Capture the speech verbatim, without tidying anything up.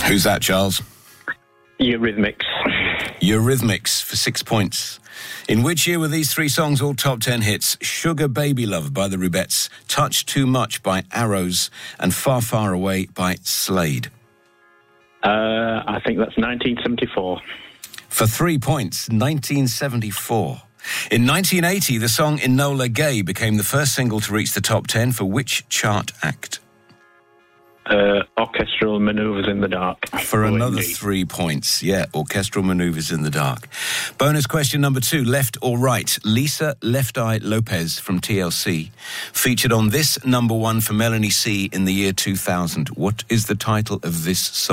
Who's that, Charles? Eurythmics. Eurythmics for six points. In which year were these three songs all top ten hits? Sugar Baby Love by the Rubettes, Touch Too Much by Arrows, and Far Far Away by Slade. Uh, I think that's nineteen seventy-four. For three points, nineteen seventy-four. In nineteen eighty, the song Enola Gay became the first single to reach the top ten for which chart act? Uh, orchestral Manoeuvres in the Dark. For O M D. another three points. Yeah, Orchestral Manoeuvres in the Dark. Bonus question number two, left or right? Lisa Left Eye Lopez from T L C featured on this number one for Melanie C in the year two thousand. What is the title of this song?